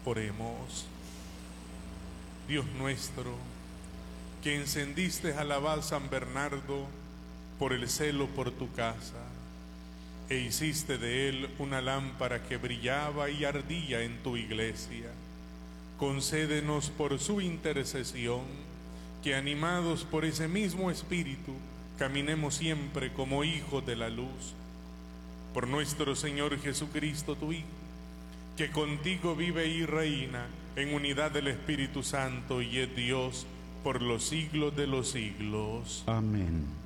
Oremos. Dios nuestro, que encendiste al abad San Bernardo por el celo por tu casa, e hiciste de él una lámpara que brillaba y ardía en tu iglesia, concédenos por su intercesión que, animados por ese mismo espíritu, caminemos siempre como hijos de la luz. Por nuestro Señor Jesucristo, tu Hijo, que contigo vive y reina en unidad del Espíritu Santo y es Dios por los siglos de los siglos. Amén.